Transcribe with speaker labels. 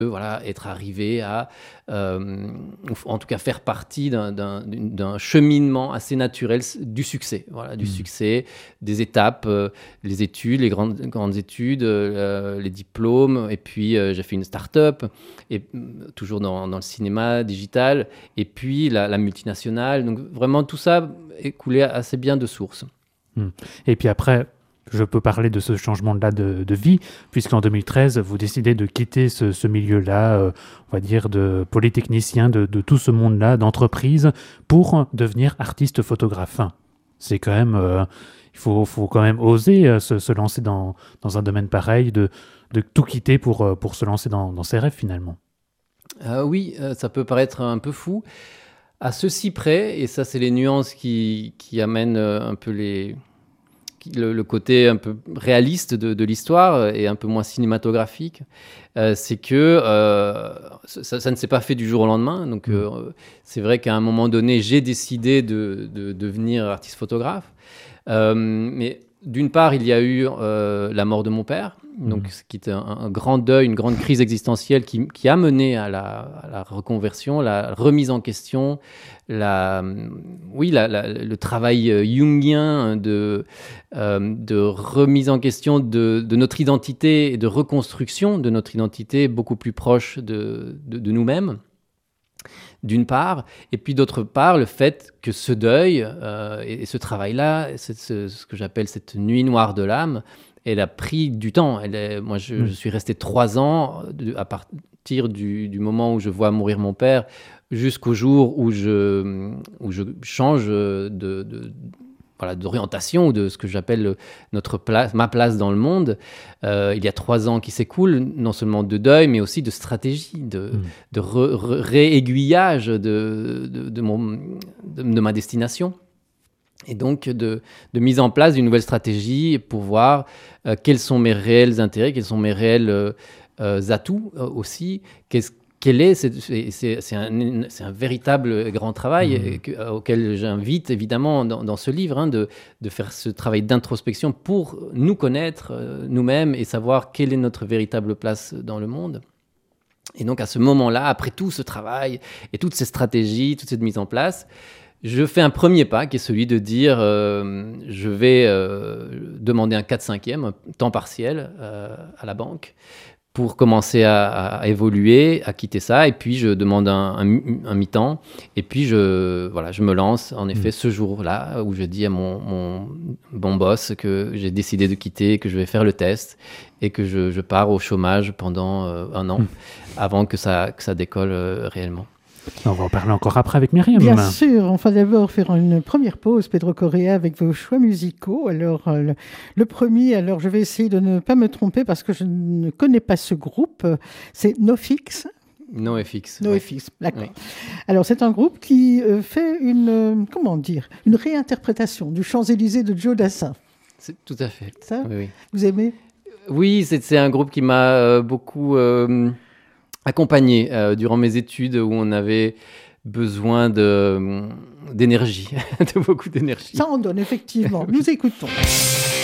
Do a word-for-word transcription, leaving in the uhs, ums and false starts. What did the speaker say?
Speaker 1: voilà, être arrivé à, euh, en tout cas, faire partie d'un, d'un, d'un cheminement assez naturel du succès. Voilà, du mmh. succès, des étapes, euh, les études, les grandes, grandes études, euh, les diplômes. Et puis, euh, j'ai fait une start-up, et, toujours dans, dans le cinéma digital. Et puis, la, la multinationale. Donc, vraiment, tout ça est coulé assez bien de source.
Speaker 2: Mmh. Et puis après... Je peux parler de ce changement-là de, de vie, puisqu'en deux mille treize, vous décidez de quitter ce, ce milieu-là, euh, on va dire, de polytechnicien, de, de tout ce monde-là, d'entreprise, pour devenir artiste photographe. C'est quand même... Euh, il faut, faut quand même oser euh, se, se lancer dans, dans un domaine pareil, de, de tout quitter pour, euh, pour se lancer dans, dans ses rêves, finalement.
Speaker 1: Euh, oui, euh, ça peut paraître un peu fou. À ceci près, et ça, c'est les nuances qui, qui amènent euh, un peu les... Le, le côté un peu réaliste de, de l'histoire et un peu moins cinématographique, euh, c'est que euh, ça, ça ne s'est pas fait du jour au lendemain. Donc, euh, c'est vrai qu'à un moment donné, j'ai décidé de, de, de devenir artiste photographe. Euh, mais d'une part, il y a eu euh, la mort de mon père, donc, mmh. ce qui était un, un grand deuil, une grande crise existentielle qui, qui a mené à la, à la reconversion, la remise en question, la, oui, la, la, le travail jungien de, euh, de remise en question de, de notre identité et de reconstruction de notre identité beaucoup plus proche de, de, de nous-mêmes, d'une part, et puis d'autre part, le fait que ce deuil euh, et, et ce travail-là, c'est ce, ce que j'appelle cette nuit noire de l'âme, elle a pris du temps. Elle est, moi, je, mmh. je suis resté trois ans de, à partir du, du moment où je vois mourir mon père jusqu'au jour où je, où je change de, de, voilà, d'orientation ou de ce que j'appelle notre place, ma place dans le monde. Euh, il y a trois ans qui s'écoulent, non seulement de deuil, mais aussi de stratégie, de, mmh. de re, re, réaiguillage de, de, de, mon, de, de ma destination. Et donc, de, de mise en place d'une nouvelle stratégie pour voir euh, quels sont mes réels intérêts, quels sont mes réels euh, euh, atouts euh, aussi. Qu'est-ce, quel est, c'est, c'est, c'est, un, c'est un véritable grand travail mmh. que, euh, auquel j'invite évidemment dans, dans ce livre, hein, de, de faire ce travail d'introspection pour nous connaître euh, nous-mêmes et savoir quelle est notre véritable place dans le monde. Et donc, à ce moment-là, après tout ce travail et toutes ces stratégies, toute cette mise en place, je fais un premier pas qui est celui de dire euh, je vais euh, demander un quatre cinquième, un temps partiel euh, à la banque pour commencer à, à évoluer, à quitter ça. Et puis, je demande un, un, un mi-temps. Et puis, je, voilà, je me lance, en effet, mmh. ce jour-là où je dis à mon, mon bon boss que j'ai décidé de quitter, que je vais faire le test et que je, je pars au chômage pendant euh, un an mmh. avant que ça, que ça décolle euh, réellement.
Speaker 2: On va en parler encore après avec Myriam.
Speaker 3: Bien sûr, on va d'abord faire une première pause, Pedro Correa, avec vos choix musicaux. Alors, euh, le, le premier, alors je vais essayer de ne pas me tromper parce que je ne connais pas ce groupe, c'est NoFX.
Speaker 1: NoFX.
Speaker 3: NoFX, oui. D'accord. Oui. Alors, c'est un groupe qui euh, fait une, euh, comment dire, une réinterprétation du Champs-Élysées de Joe Dassin.
Speaker 1: C'est tout à fait.
Speaker 3: Ça,
Speaker 1: oui, oui.
Speaker 3: Vous aimez ?
Speaker 1: Oui, c'est, c'est un groupe qui m'a euh, beaucoup... Euh, accompagné euh, durant mes études où on avait besoin de, d'énergie, de beaucoup d'énergie.
Speaker 3: Ça en donne, effectivement. Nous écoutons.